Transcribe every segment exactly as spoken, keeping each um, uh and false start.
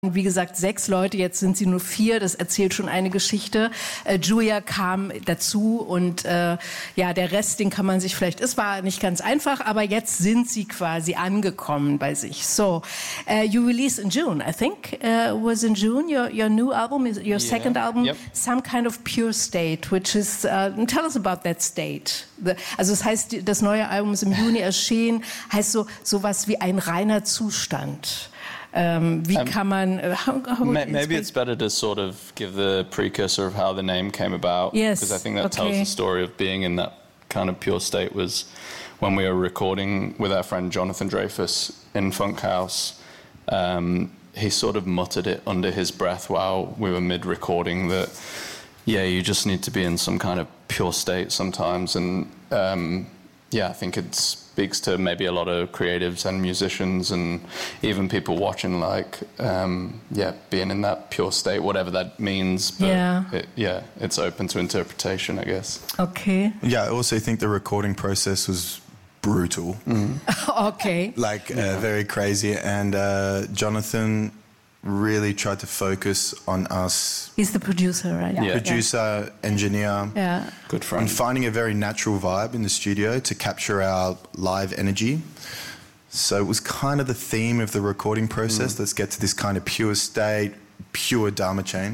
Wie gesagt, sechs Leute, jetzt sind sie nur vier, das erzählt schon eine Geschichte. Äh, Julia kam dazu und äh, ja, der Rest, den kann man sich vielleicht, es war nicht ganz einfach, aber jetzt sind sie quasi angekommen bei sich. So, uh, you released in June, I think, uh, was in June, your, your new album, your yeah. second album, yep. Some Kind of Pure State, which is, uh, tell us about that state. The, also das heißt, das neue Album ist im Juni erschienen, heißt so sowas wie ein reiner Zustand. Um, wie um, kann man, uh, how, how maybe it's better to sort of give the precursor of how the name came about. Yes. Because I think that okay. tells the story of being in that kind of pure state was when we were recording with our friend Jonathan Dreyfus in Funkhaus. Um, he sort of muttered it under his breath while we were mid-recording that, yeah, you just need to be in some kind of pure state sometimes. And um, yeah, I think it's speaks to maybe a lot of creatives and musicians and even people watching, like, um, yeah, being in that pure state, whatever that means. But yeah. It, yeah, it's open to interpretation, I guess. Okay. Yeah, I also think the recording process was brutal. Mm. Okay. Like, yeah. uh, very crazy. And uh, Jonathan really tried to focus on us. He's the producer, right? Yeah. Producer, yeah. engineer. Yeah. Good friend. And finding a very natural vibe in the studio to capture our live energy. So it was kind of the theme of the recording process. Mm. Let's get to this kind of pure state, pure Dharma chain.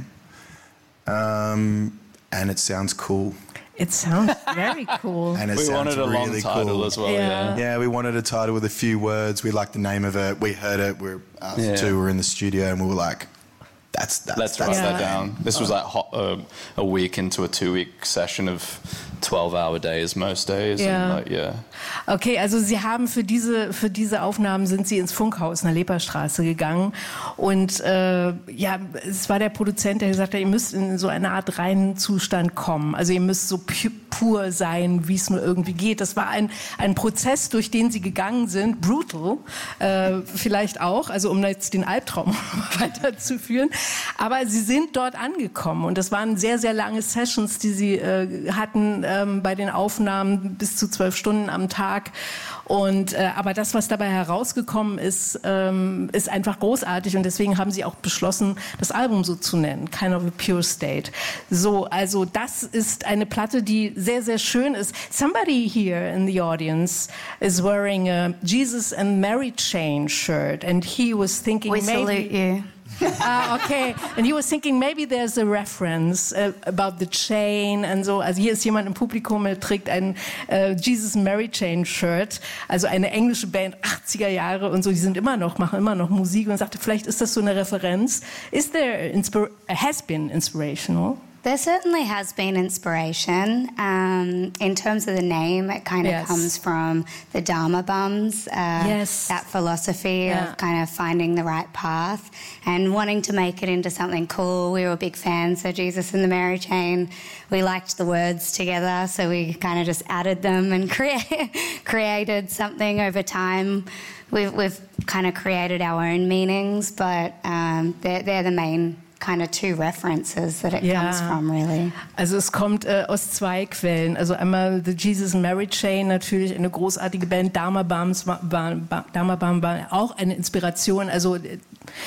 Um, and it sounds cool. It sounds very cool. And it we sounds wanted a really long title cool. as well. Yeah. Yeah. yeah, we wanted a title with a few words. We liked the name of it. We heard it. We were asked yeah. to. We were in the studio, and we were like, "That's that's." Let's that's write yeah. that down. This was like hot, uh, a week into a two-week session of twelve-hour days most days. Yeah. And like, yeah. Okay, also Sie haben für diese für diese Aufnahmen sind Sie ins Funkhaus in der Leperstraße gegangen und äh, ja, es war der Produzent, der gesagt hat, ihr müsst in so eine Art reinen Zustand kommen. Also ihr müsst so pu- pur sein, wie es nur irgendwie geht. Das war ein ein Prozess, durch den Sie gegangen sind, brutal, äh, vielleicht auch, also um jetzt den Albtraum weiterzuführen. Aber Sie sind dort angekommen und das waren sehr sehr lange Sessions, die Sie äh, hatten ähm, bei den Aufnahmen bis zu zwölf Stunden am Tag. Und äh, aber das, was dabei herausgekommen ist, ähm, ist einfach großartig und deswegen haben sie auch beschlossen, das Album so zu nennen, Kind of a Pure State. So, also das ist eine Platte, die sehr, sehr schön ist. Somebody here in the audience is wearing a Jesus and Mary chain shirt and he was thinking We maybe... salute you. Ah, okay. And he was thinking maybe there's a reference uh, about the chain and so. Also hier ist jemand im Publikum, der trägt ein uh, Jesus and Mary Chain Shirt. Also eine englische Band, achtziger Jahre und so. Die sind immer noch, machen immer noch Musik und sagte, vielleicht ist das so eine Referenz. Is there inspir- has been inspirational? There certainly has been inspiration. Um, in terms of the name, it kind of Yes. comes from the Dharma Bums, uh, Yes. that philosophy Yeah. of kind of finding the right path and wanting to make it into something cool. We were big fans of Jesus and the Mary Chain. We liked the words together, so we kind of just added them and crea- created something over time. We've, we've kind of created our own meanings, but um, they're, they're the main kind of two references that it Ja. comes from, really. Also es kommt äh, aus zwei Quellen. Also einmal The Jesus and Mary Chain, natürlich eine großartige Band. Dharma Bums war, war, Dharma Bum war auch eine Inspiration. Also äh,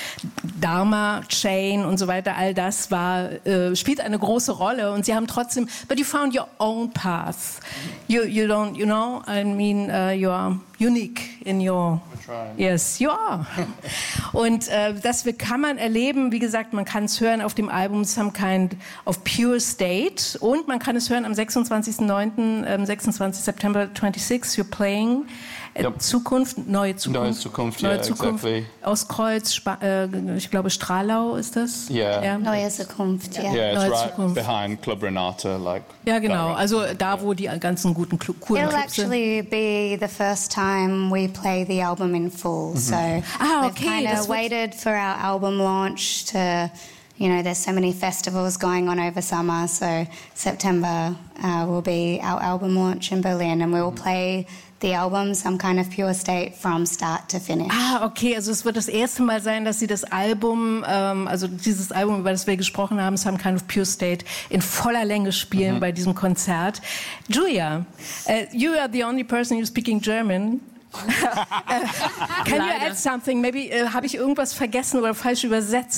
Dharma Chain und so weiter, all das war äh, spielt eine große Rolle. Und sie haben trotzdem, but you found your own path. You you don't, you know, I mean, uh, you are unique in your. Yes, you are. Und äh, das kann man erleben, wie gesagt, man kann es hören auf dem Album Some Kind of Pure State und man kann es hören am sechsundzwanzigsten neunten, ähm, sechsundzwanzigsten September sechsundzwanzig, you're playing äh, Yep. Zukunft, neue Zukunft. Neue Zukunft, neue yeah, Zukunft. exactly. Aus Kreuz, Spa- äh, ich glaube Stralau ist das. Yeah. Ja, Neue Zukunft, ja. Yeah, it's Neue right Zukunft. behind Club Renata, like. ja genau, direct. also da, wo die ganzen guten, clu- coolen It'll Clubs sind. actually be the first time we play the album in full. So Ah, we've okay, kind das of wird- waited for our album launch to, you know, there's so many festivals going on over summer. So September uh, will be our album launch in Berlin, and we will play the album Some Kind of Pure State from start to finish. Ah, okay, also es wird das erste Mal sein, dass Sie das Album, ähm, also dieses Album, über das wir gesprochen haben, Some Kind of Pure State, in voller Länge spielen mhm. bei diesem Konzert. Julia, uh, you are the only person who's speaking German. uh, can you add something? Maybe uh, habe ich irgendwas vergessen oder falsch übersetzt?